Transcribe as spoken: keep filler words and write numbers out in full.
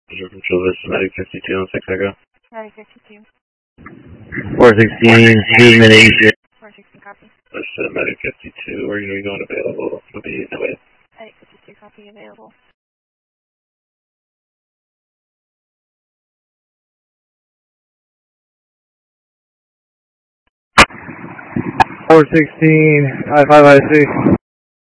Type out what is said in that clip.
Visual Control, this is Medic fifty-two on six Echo. Medic fifty-two. four sixteen, two minutes. four sixteen, copy. This is Medic fifty-two, we're going to be going available. We'll be away. Medic fifty-two, copy, available. four sixteen, I five I six.